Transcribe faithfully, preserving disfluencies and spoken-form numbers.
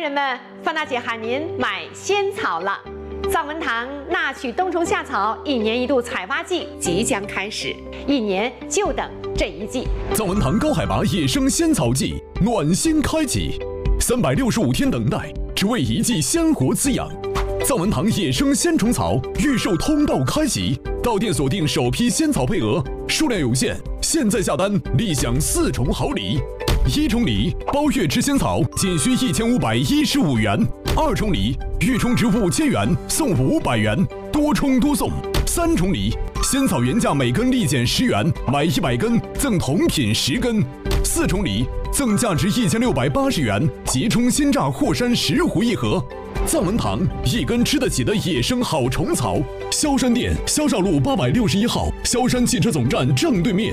人们，范大姐喊您买仙草了。藏文堂纳取冬虫夏草一年一度采发季即将开始，一年就等这一季。 藏文堂高海拔野生仙草季暖心开启，三百六十五天等待，只为一季鲜活滋养。藏文堂野生仙虫草预售通道开启，到店锁定首批仙草配额，数量有限，现在下单立享四重好礼。一重礼，包月吃仙草仅需一千五百一十五元；二重礼，预充值五千元送五百元，多充多送；三重礼，仙草原价每根立减十元，买一百根赠同品十根；四重礼，赠价值一千六百八十元即充鲜榨霍山石斛一盒。藏文堂一根吃得起的野生好虫草，萧山店萧少路八百六十一号，萧山汽车总站正对面。